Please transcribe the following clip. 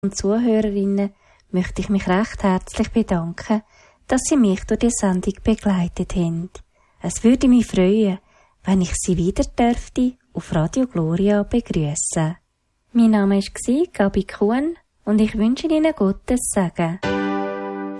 und Zuhörerinnen möchte ich mich recht herzlich bedanken, dass Sie mich durch die Sendung begleitet haben. Es würde mich freuen, wenn ich Sie wieder dürfte auf Radio Gloria begrüßen. Mein Name war Gabi Kuhn und ich wünsche Ihnen Gottes Segen.